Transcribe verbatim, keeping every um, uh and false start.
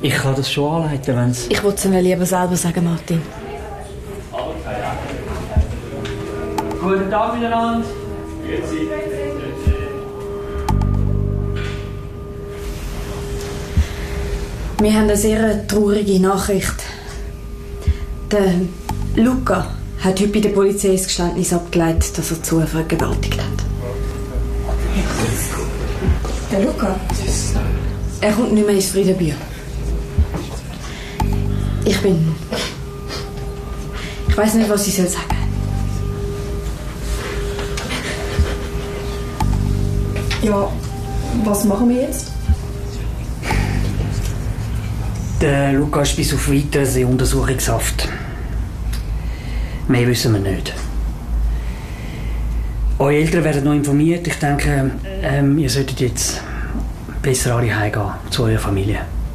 Ich kann das schon anleiten, wenn es... Ich wollte es mir lieber selber sagen, Martin. Guten Tag miteinander. Wir haben eine sehr traurige Nachricht. Der Luca hat heute bei der Polizei das Geständnis abgelegt, dass er zu vergewaltigt hat. Der Luca? Er kommt nicht mehr ins Friedenbier. Ich bin... Ich weiß nicht, was ich soll sagen. Ja, was machen wir jetzt? Der Luca ist bis auf Weiteres in Untersuchungshaft. Mehr wissen wir nicht. Eure Eltern werden noch informiert. Ich denke, ähm, ihr solltet jetzt besser alle heimgehen zu eurer Familie.